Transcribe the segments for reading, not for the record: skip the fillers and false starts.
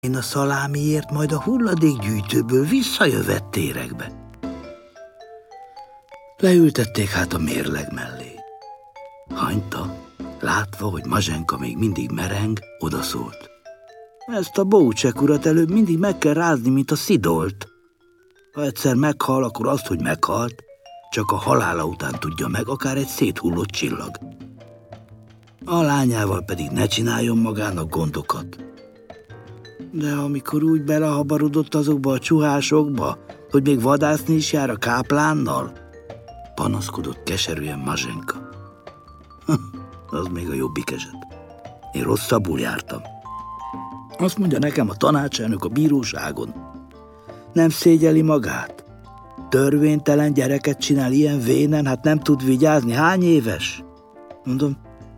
Én a szalámiért majd a hulladékgyűjtőből visszajövett térekbe. Leültették hát a mérleg mellé. Hanyta, látva, hogy Mazsenka még mindig mereng, odaszólt. Ezt a Bócsek urat előbb mindig meg kell rázni, mint a szidolt. Ha egyszer meghal, akkor azt, hogy meghalt, csak a halála után tudja meg, akár egy széthullott csillag. A lányával pedig ne csináljon magának gondokat. De amikor úgy belehabarodott azokba a csuhásokba, hogy még vadászni is jár a káplánnal, panaszkodott keserűen Mazsenka. Az még a jobbik eset. Én rosszabbul jártam. Azt mondja nekem a tanácselnök a bíróságon. Nem szégyeli magát. Törvénytelen gyereket csinál ilyen vénen, hát nem tud vigyázni. Hány éves? Mondom,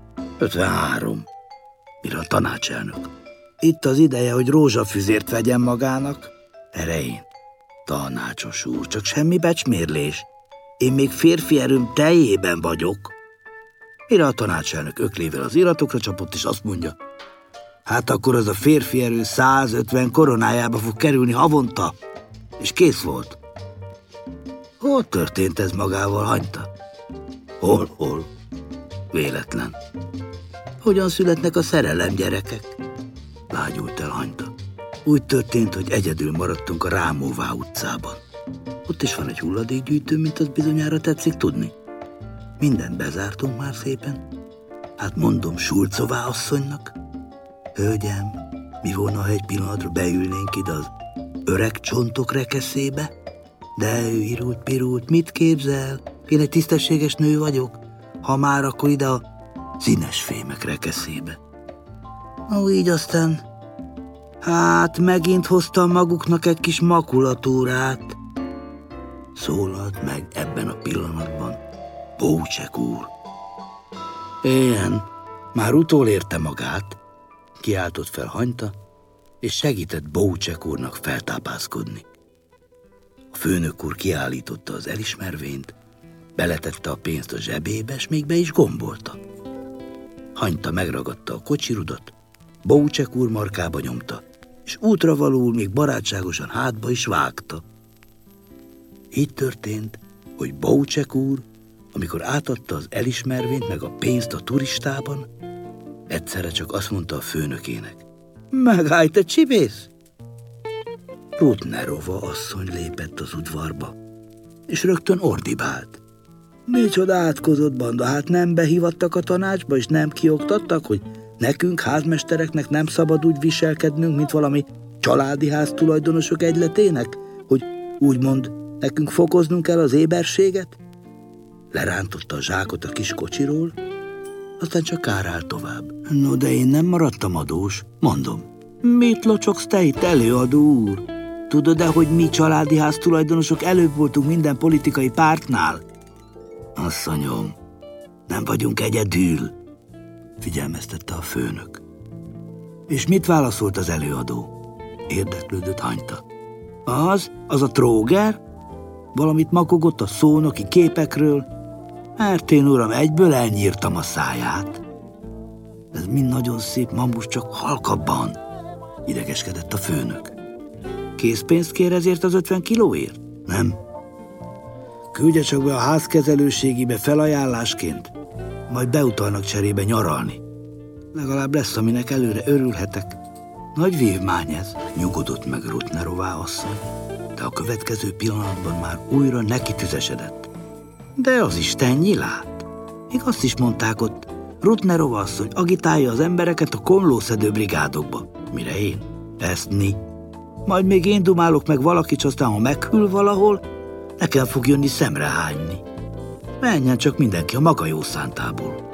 53. Mire a tanácselnök? Itt az ideje, hogy rózsafüzért vegyen magának. Erre én. Tanácsos úr, csak semmi becsmérlés. Én még férfi erőm teljében vagyok. Mire a tanácselnök öklével az iratokra csapott, és azt mondja, hát akkor az a férfi erő 150 koronájába fog kerülni havonta. És kész volt. Hol történt ez magával, Hanyta? Hol? Véletlen. Hogyan születnek a szerelem gyerekek? Lágyult el Hanyta. Úgy történt, hogy egyedül maradtunk a Rámóvá utcában. Ott is van egy hulladékgyűjtő, mint az bizonyára tetszik tudni. Mindent bezártunk már szépen. Hát mondom Sulcová asszonynak. Hölgyem, mi volna, ha egy pillanatra beülnénk ide az öreg csontok rekeszébe? De ő irult-pirult, mit képzel? Én egy tisztességes nő vagyok. Ha már, akkor ide a színes fémek rekeszébe. Így aztán, hát megint hoztam maguknak egy kis makulatúrát. Szólalt meg ebben a pillanatban Bócsek úr. Ilyen, már utolérte magát, kiáltott fel Hanyta, és segített Bócsek úrnak feltápászkodni. A főnök úr kiállította az elismervényt, beletette a pénzt a zsebébe, s még be is gombolta. Hanyta megragadta a kocsirudat, Bócsek úr markába nyomta, és útravalóul még barátságosan hátba is vágta. Így történt, hogy Bócsek úr, amikor átadta az elismervényt meg a pénzt a turistában, egyszerre csak azt mondta a főnökének, megállj, te csibész! Rutnerova asszony lépett az udvarba, és rögtön ordibált. Micsoda átkozott banda, hát nem behívattak a tanácsba, és nem kioktattak, hogy nekünk, házmestereknek nem szabad úgy viselkednünk, mint valami családi ház tulajdonosok egyletének, hogy úgymond nekünk fokoznunk kell az éberséget? Lerántotta a zsákot a kis kocsiról, aztán csak kárál tovább. No, de én nem maradtam adós, mondom. Mit locsogsz te itt, előadó úr? Tudod-e, hogy mi családi ház tulajdonosok előbb voltunk minden politikai pártnál? Asszonyom, nem vagyunk egyedül, figyelmeztette a főnök. És mit válaszolt az előadó? Érdeklődött Hanyta. Az a tróger? Valamit makogott a szónoki képekről? Mert én, uram, egyből elnyírtam a száját. Ez mind nagyon szép, mamus, csak halkabban, idegeskedett a főnök. Készpénzt kér ezért az 50 kilóért? Nem. Küldje csak be a házkezelőségibe felajánlásként, majd beutalnak cserébe nyaralni. Legalább lesz, aminek előre örülhetek. Nagy vívmány ez, nyugodott meg Rutnerová asszony, de a következő pillanatban már újra neki tüzesedett. De az Isten nyilát. Még azt is mondták ott, Rutnerova asszony agitálja az embereket a komlószedő brigádokba. Mire én? Eszni. Majd még én dumálok meg valakit, aztán ha meghűl valahol, nekem fog jönni szemrehányni. Menjen csak mindenki a maga jó szántából.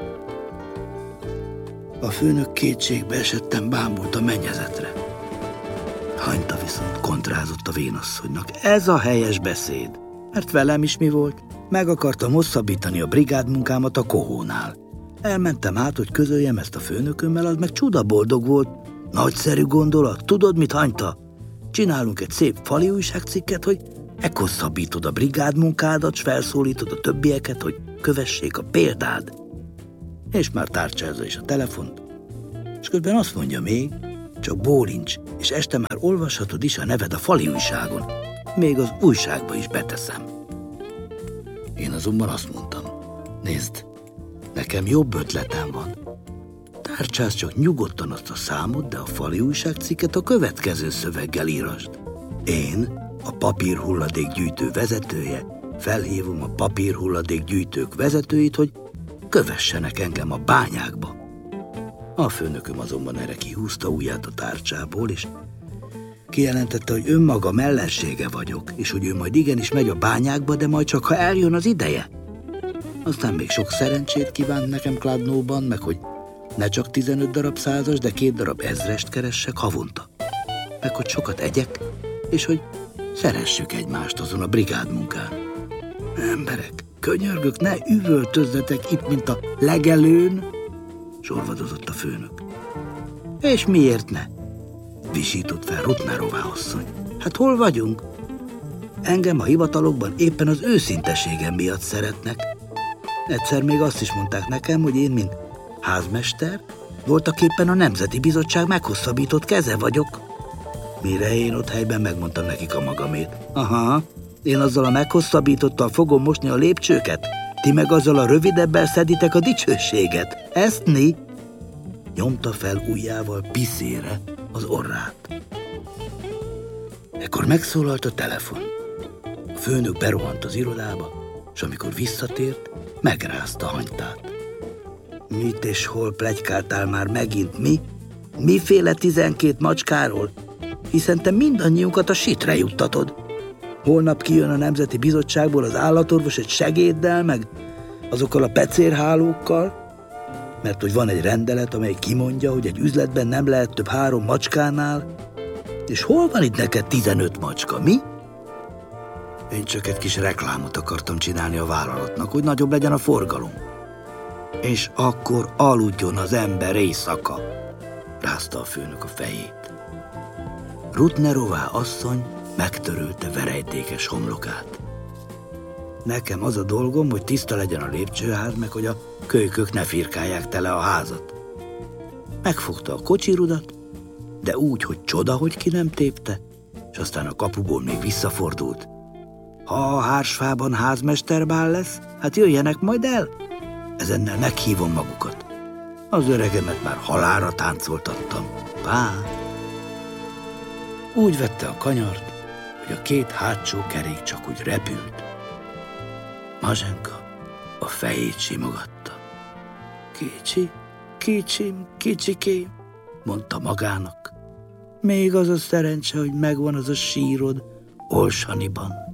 A főnök kétségbe esettem, bámult a mennyezetre. Hanyta viszont kontrázott a vénasszonynak. Ez a helyes beszéd. Mert velem is mi volt? Meg akartam hosszabbítani a brigádmunkámat a kohónál. Elmentem át, hogy közöljem ezt a főnökömmel, az meg csuda boldog volt. Nagyszerű gondolat. Tudod mit, Hanyta? Csinálunk egy szép fali újságcikket, hogy meghosszabbítod a brigádmunkádat, s felszólítod a többieket, hogy kövessék a példád. És már tárcsázza is a telefont. És közben azt mondja még, csak csak bólincs, és este már olvashatod is a neved a fali újságon. Még az újságba is beteszem. Én azonban azt mondtam, nézd, nekem jobb ötletem van. Tárcsázz csak nyugodtan azt a számot, de a fali újságcikket a következő szöveggel írasd. Én, a papírhulladékgyűjtő vezetője, felhívom a papírhulladékgyűjtők vezetőit, hogy kövessenek engem a bányákba. A főnököm azonban erre kihúzta ujját a tárcsából, és kijelentette, hogy önmagam ellensége vagyok, és hogy ő majd igenis megy a bányákba, de majd csak ha eljön az ideje. Aztán még sok szerencsét kívánt nekem Kladnóban, meg hogy ne csak 15 darab százas, de 2 darab ezrest keressek havonta. Meg hogy sokat egyek, és hogy szeressük egymást azon a brigádmunkán. Emberek, könyörgök, ne üvöltözzetek itt, mint a legelőn, sorvadozott a főnök. És miért ne? Visított fel Rutnerová asszony. Hát hol vagyunk? Engem a hivatalokban éppen az őszinteségem miatt szeretnek. Egyszer még azt is mondták nekem, hogy én, mint házmester, voltaképpen a Nemzeti Bizottság meghosszabbított keze vagyok. Mire én ott helyben megmondtam nekik a magamét. Aha, én azzal a meghosszabbítottal fogom mosni a lépcsőket, ti meg azzal a rövidebbel szeditek a dicsőséget. Ezt mi? Nyomta fel ujjával piszére az orrát. Ekkor megszólalt a telefon. A főnök berohant az irodába, és amikor visszatért, megrázta Hanytát. Mit és hol pletykáltál már megint, mi? Miféle 12 macskáról? Hiszen te mindannyiunkat a sitre juttatod. Holnap kijön a Nemzeti Bizottságból az állatorvos egy segéddel, meg azokkal a pecérhálókkal, mert hogy van egy rendelet, amely kimondja, hogy egy üzletben nem lehet több 3 macskánál. És hol van itt neked 15 macska, mi? Én csak egy kis reklámot akartam csinálni a vállalatnak, hogy nagyobb legyen a forgalom. És akkor aludjon az ember éjszaka, rázta a főnök a fejét. Rutnerová asszony megtörölte verejtékes homlokát. Nekem az a dolgom, hogy tiszta legyen a lépcsőház, meg hogy a kölykök ne firkálják tele a házat. Megfogta a kocsirudat, de úgy, hogy csoda, hogy ki nem tépte, és aztán a kapuból még visszafordult. Ha a Hársfában házmesterbál lesz, hát jöjjenek majd el. Ezennel meghívom magukat. Az öregemet már halálra táncoltattam. Pá! Úgy vette a kanyart, hogy a 2 hátsó kerék csak úgy repült. Mazsenka a fejét simogatta. Kicsi, kicsim, kicsikém, mondta magának. Még az a szerencse, hogy megvan az a sírod Olsaniban.